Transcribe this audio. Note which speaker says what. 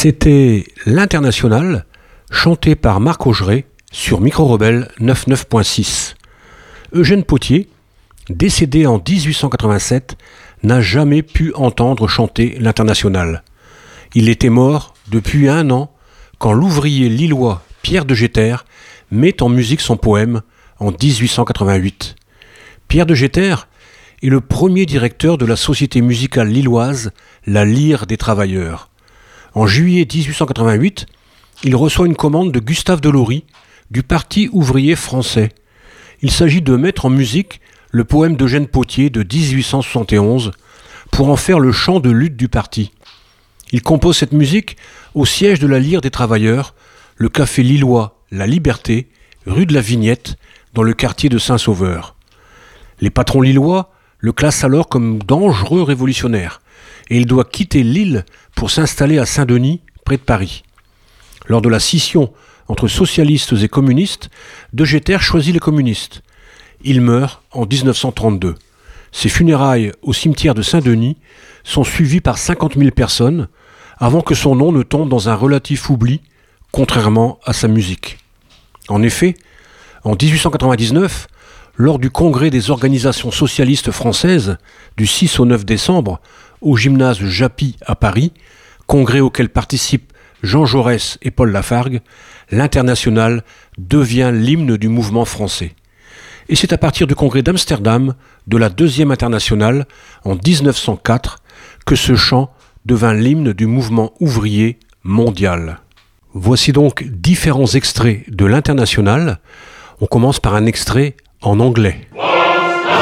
Speaker 1: C'était l'Internationale, chanté par Marc Augeret sur Micro Rebelle 99.6. Eugène Pottier, décédé en 1887, n'a jamais pu entendre chanter l'Internationale. Il était mort depuis 1 an quand l'ouvrier lillois Pierre de Jeter met en musique son poème en 1888. Pierre de Jeter est le premier directeur de la société musicale lilloise La Lyre des Travailleurs. En juillet 1888, il reçoit une commande de Gustave Delory du Parti ouvrier français. Il s'agit de mettre en musique le poème d'Eugène Pottier de 1871 pour en faire le chant de lutte du parti. Il compose cette musique au siège de la Lyre des Travailleurs, le café lillois La Liberté, rue de la Vignette, dans le quartier de Saint-Sauveur. Les patrons lillois le classent alors comme dangereux révolutionnaire et il doit quitter Lille pour s'installer à Saint-Denis, près de Paris. Lors de la scission entre socialistes et communistes, De Jeter choisit les communistes. Il meurt en 1932. Ses funérailles au cimetière de Saint-Denis sont suivies par 50 000 personnes avant que son nom ne tombe dans un relatif oubli, contrairement à sa musique. En effet, en 1899, lors du congrès des organisations socialistes françaises du 6 au 9 décembre au gymnase Japy à Paris, congrès auquel participent Jean Jaurès et Paul Lafargue, l'Internationale devient l'hymne du mouvement français. Et c'est à partir du congrès d'Amsterdam, de la Deuxième Internationale, en 1904, que ce chant devint l'hymne du mouvement ouvrier mondial. Voici donc différents extraits de l'Internationale. On commence par un extrait en anglais.